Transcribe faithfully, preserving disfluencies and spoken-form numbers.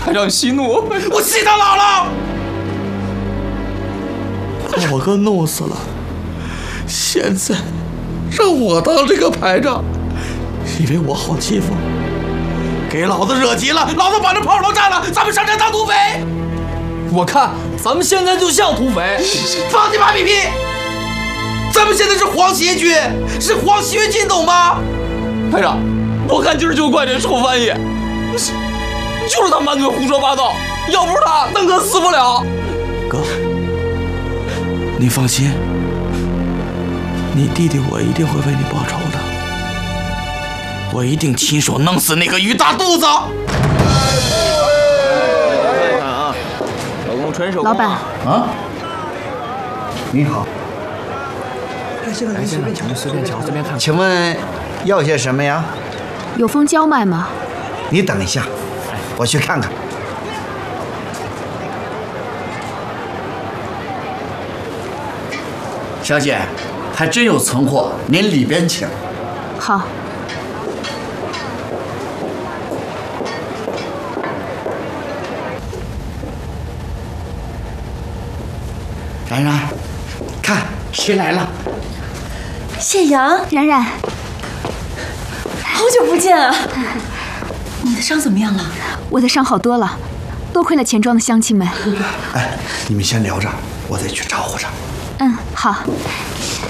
排长息怒， 我气他姥姥， 把我哥弄死了，现在让我当这个排长，因为我好欺负，给老子惹急了，老子把这炮楼炸了，咱们上山当土匪。 我看咱们现在就像土匪。 放你妈逼屁！咱们现在是皇协军，是皇协军，懂吗？ 排长，我看今儿就怪这臭翻译，就是他满嘴胡说八道，要不是他，邓哥死不了。 哥，你放心，你弟弟我一定会为你报仇的，我一定亲手弄死那个于大肚子。 老板啊，你好， 来，现在请您随便瞧，随便看。 请问要些什么呀？ 有封胶卖吗？ 你等一下，我去看看。小姐，还真有存货，您里边请。 好。 冉冉，看谁来了？ 谢阳， 冉冉， 好久不见啊！你的伤怎么样了？ 我的伤好多了，多亏了钱庄的乡亲们。 哎，你们先聊着，我得去招呼着。 嗯，好。